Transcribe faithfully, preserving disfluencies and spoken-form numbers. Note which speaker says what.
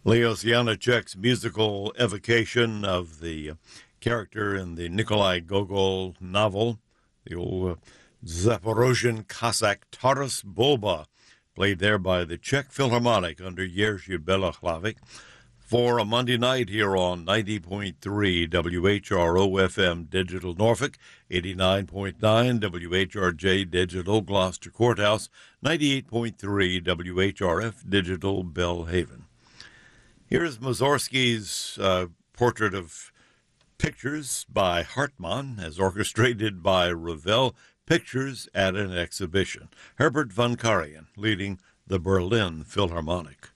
Speaker 1: Leos Janáček's musical evocation of the character in the Nikolai Gogol novel, the old uh, Zaporozhian Cossack Taras Bulba, played there by the Czech Philharmonic under Jerzy Belochlavic, for a Monday night here on ninety point three W H R O F M Digital Norfolk, eighty-nine point nine W H R J Digital Gloucester Courthouse, ninety-eight point three W H R F Digital Belhaven. Here's Mussorgsky's uh, portrait of pictures by Hartmann, as orchestrated by Ravel, pictures at an exhibition. Herbert von Karajan leading the Berlin Philharmonic.